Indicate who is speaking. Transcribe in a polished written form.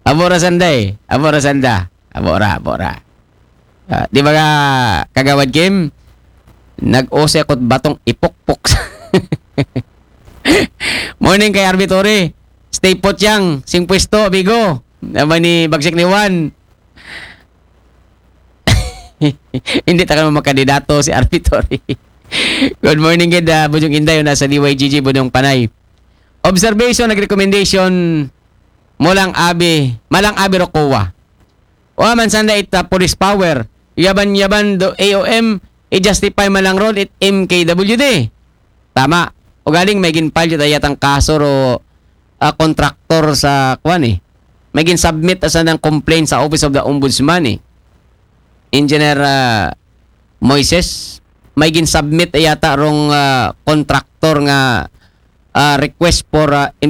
Speaker 1: Abora sanday. Abora sanda. Abora. Di ba ka, kagawad Kim? Nag-ose ako't batong ipokpok. Morning kay Arbitore. Stay put yang. Sing pwesto, bigo. Naman ni Bagsik ni Juan. Hindi ta ka naman makakandidato si Arbitore. Good morning, kid. Bujong Inday, nasa DYGG, Budong Panay. Observation, nag-recommendation malang abi Rokowa. O man sanda ita police power. Yaban do AOM, i-justify malang road it MKWD. Tama. O galing may ginpile yun ayatang kaso ro kontraktor sa kwan eh. May gin-submit asa ng complaint sa Office of the Ombudsman eh. Engineer Moises, may gin-submit ayata rong kontraktor nga request for